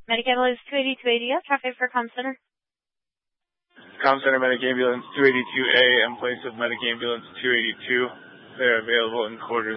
Medic Ambulance 282ADF, traffic for Com Center. Com Center Medic Ambulance 282A in place of Medic Ambulance 282. They're available in quarters.